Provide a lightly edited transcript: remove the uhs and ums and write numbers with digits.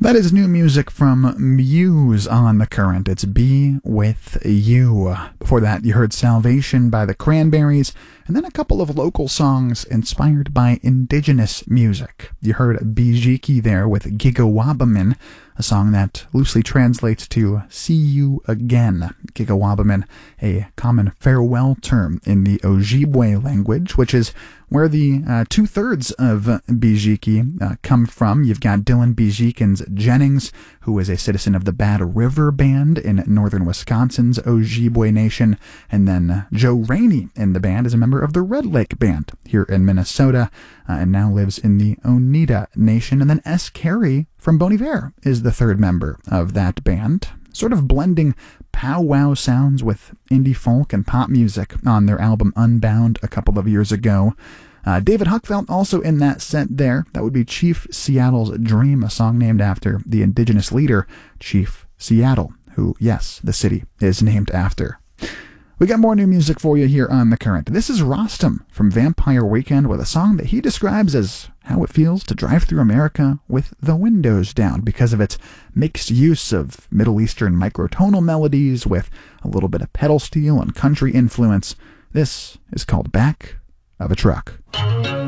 That is new music from Muse on The Current. It's Be With You. Before that, you heard Salvation by the Cranberries, and then a couple of local songs inspired by indigenous music. You heard Bijiki there with Gigawabamin, a song that loosely translates to See You Again. Gigawabamin, a common farewell term in the Ojibwe language, which is where the two-thirds of Bijiki come from. You've got Dylan Bijikins Jennings, who is a citizen of the Bad River Band in northern Wisconsin's Ojibwe Nation, and then Joe Rainey in the band is a member of the Red Lake Band here in Minnesota, and now lives in the Oneida Nation. And then S. Carey from Bon Iver is the third member of that band, sort of blending powwow sounds with indie folk and pop music on their album Unbound a couple of years ago. David Huckfeld also in that set there. That would be Chief Seattle's Dream, a song named after the indigenous leader, Chief Seattle, who, yes, the city is named after. We got more new music for you here on The Current. This is Rostam from Vampire Weekend with a song that he describes as how it feels to drive through America with the windows down because of its mixed use of Middle Eastern microtonal melodies with a little bit of pedal steel and country influence. This is called Back of a Truck.